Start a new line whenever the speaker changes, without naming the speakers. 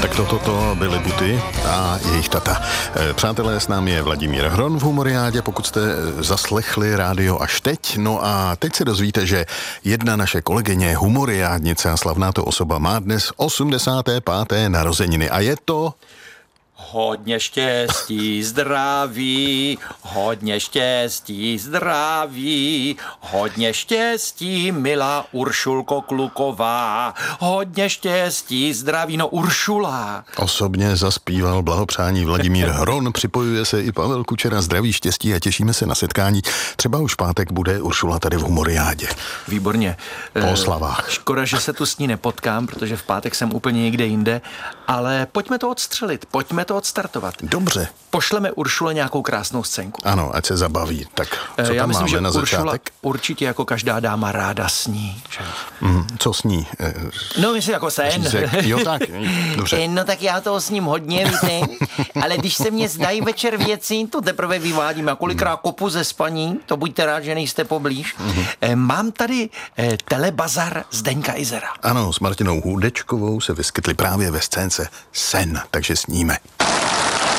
Tak toto byly Buty a jejich tata. Přátelé, s námi je Vladimír Hron v Humoriádě, pokud jste zaslechli rádio až teď. No a teď se dozvíte, že jedna naše kolegyně, humoriádnice a slavná to osoba, má dnes 85. narozeniny a je to...
Hodně štěstí, zdraví, hodně štěstí, zdraví, hodně štěstí, milá Uršulko Kluková, hodně štěstí, zdraví, no Uršula.
Osobně zaspíval blahopřání Vladimír Hron, připojuje se i Pavel Kučera, zdraví, štěstí a těšíme se na setkání. Třeba už pátek bude Uršula tady v Humoriádě.
Výborně.
Po oslavách.
Škoda, že se tu s ní nepotkám, protože v pátek jsem úplně někde jinde, ale pojďme to odstřelit, pojďme to odstartovat.
Dobře.
Pošleme Uršule nějakou krásnou scénku.
Ano, ať se zabaví. Tak co
já
tam
myslím,
máme
že
na
Uršula
začátek?
určitě jako každá dáma ráda sní. Že?
Co sní?
No, myslím jako sen.
Řízek. Jo, tak. Dobře.
No tak já toho sním hodně, víte, ale když se mně zdají večer věci, to teprve vyvádím. A kolikrát kopu ze spaní, to buďte rád, že nejste poblíž. Mám tady telebazar Zdeňka Izera.
Ano, s Martinou Hudečkovou se vyskytli právě ve scénce Sen, takže sníme.